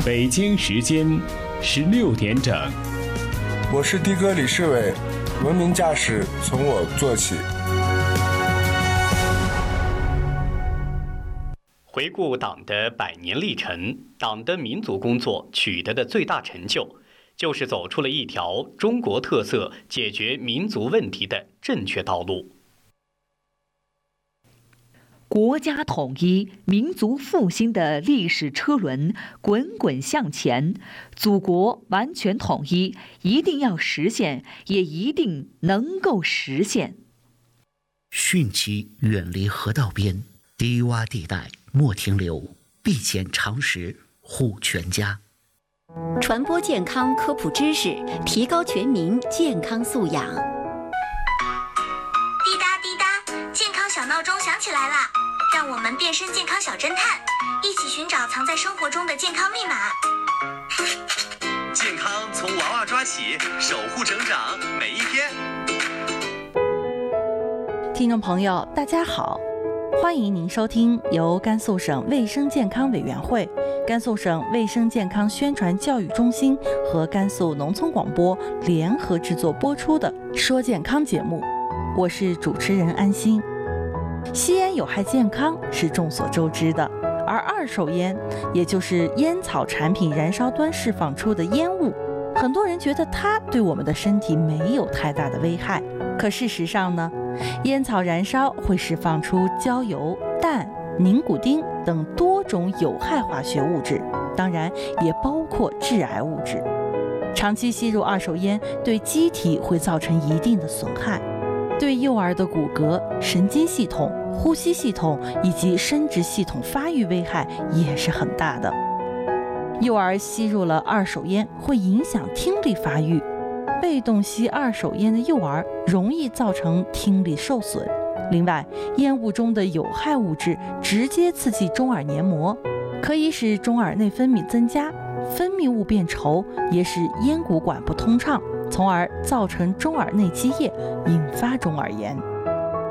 北京时间16点整。 我是的哥李世伟，文明驾驶从我做起。 回顾党的100年历程，党的民族工作取得的最大成就，就是走出了一条中国特色解决民族问题的正确道路。 国家统一、民族复兴的历史车轮滚滚向前，祖国完全统一一定要实现，也一定能够实现。 汛期远离河道边，低洼地带莫停留，必减常识护全家。 传播健康科普知识，提高全民健康素养。 滴答滴答，健康小闹钟响起来了，让我们变身健康小侦探，一起寻找藏在生活中的健康密码。 健康从娃娃抓起，守护成长每一天。 听众朋友，大家好，欢迎您收听由甘肃省卫生健康委员会、甘肃省卫生健康宣传教育中心和甘肃农村广播联合制作播出的《说健康》节目，我是主持人安心。吸烟有害健康是众所周知的，而二手烟，也就是烟草产品燃烧端释放出的烟雾，很多人觉得它对我们的身体没有太大的危害。可事实上呢，烟草燃烧会释放出焦油、氮、宁古丁等多种有害化学物质，当然也包括致癌物质。长期吸入二手烟对机体会造成一定的损害，对幼儿的骨骼、神经系统、呼吸系统以及生殖系统发育危害也是很大的。幼儿吸入了二手烟会影响听力发育，被动吸二手烟的幼儿容易造成听力受损。另外，烟雾中的有害物质直接刺激中耳黏膜，可以使中耳内分泌增加，分泌物变稠，也使咽鼓管不通畅，从而造成中耳内积液，引发中耳炎。